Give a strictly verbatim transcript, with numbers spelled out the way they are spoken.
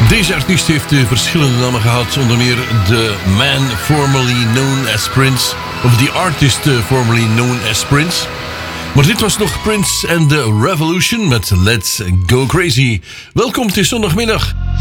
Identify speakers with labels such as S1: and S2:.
S1: Deze artiest heeft uh, verschillende namen gehad. Onder meer de man formerly known as Prince. Of the artist uh, formerly known as Prince. Maar dit was nog Prince and the Revolution met Let's Go Crazy. Welkom, het is zondagmiddag.